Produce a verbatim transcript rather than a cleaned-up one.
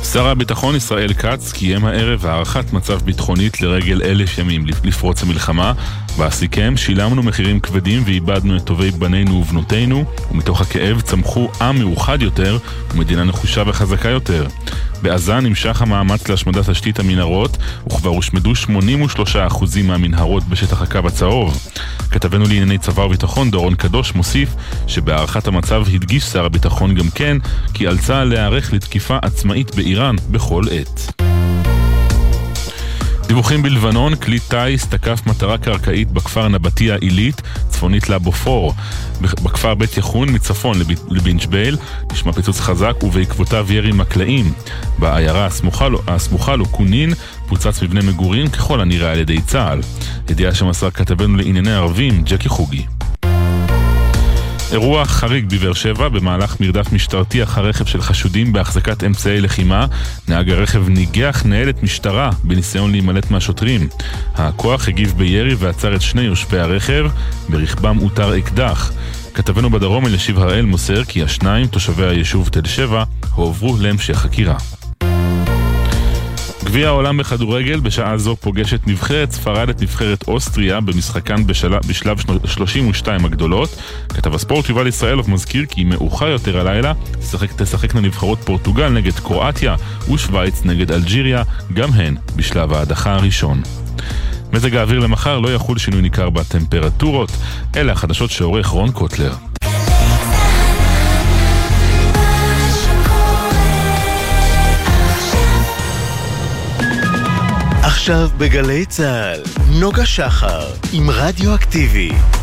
שר הביטחון ישראל כץ קיים הערב הערכת מצב ביטחונית לרגל אלף ימים לפרוץ המלחמה, והסיכם שילמנו מחירים כבדים ואיבדנו את טובי בנינו ובנותינו, ומתוך הכאב צמחו עם מאוחד יותר ומדינה נחושה וחזקה יותר. בעזה נמשך המאמץ להשמדת תשתית המנהרות, וכבר הושמדו שמונים ושלושה אחוז מהמנהרות בשטח הקו הצהוב. כתבנו לענייני צבא וביטחון דורון קדוש מוסיף שבהערכת המצב הדגיש שר הביטחון גם כן כי על צה"ל להיערך לתקיפה עצמאית באיראן בכל עת. דיווחים בלבנון, כלי טייס תקף מטרה קרקעית בכפר נבטיה עילית, צפונית לבופור. בכפר בית יחון מצפון לבינג'בייל נשמע פיצוץ חזק ובעקבותיו ירי מקלעים. בעיירה הסמוכה לו, הסמוכה לו קונין פוצץ מבנה מגורים ככל הנראה על ידי צה"ל. ידיעה שמסר כתבנו לענייני ערבים ג'קי חוגי. אירוע חריג בבאר שבע, במהלך מרדף משטרתי אחר רכב של חשודים בהחזקת אמצעי לחימה, נהג הרכב ניגח ניידת משטרה בניסיון להימלט מהשוטרים. הכוח הגיב בירי ועצר את שני יושבי הרכב, ברכבם אותר אקדח. כתבנו בדרום אלישיב הראל מוסר כי השניים, תושבי היישוב תל שבע, הועברו להמשך חקירה. גביע העולם בכדורגל, בשעה זו פוגשת נבחרת ספרד את נבחרת אוסטריה במשחקן בשלב, בשלב שלושים ושתיים הגדולות. כתב הספורט יובל ישראלוב מזכיר כי מאוחר יותר הלילה תשחק, תשחקנה נבחרות פורטוגל נגד קרואטיה ושוויץ נגד אלג'יריה, גם הן בשלב ההדחה הראשון. מזג האוויר למחר לא יחול שינוי ניכר בטמפרטורות, אלה החדשות שעורך רון קוטלר. עכשיו בגלי צהל, נוגה שחר עם רדיו אקטיבי.